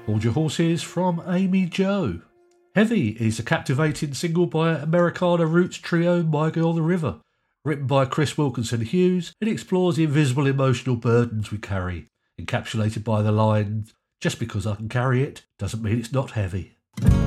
Hold Your Horses from Amy Jo. Heavy is a captivating single by Americana roots trio My Girl the River. Written by Chris Wilkinson Hughes, it explores the invisible emotional burdens we carry, encapsulated by the line, "Just because I can carry it doesn't mean it's not heavy."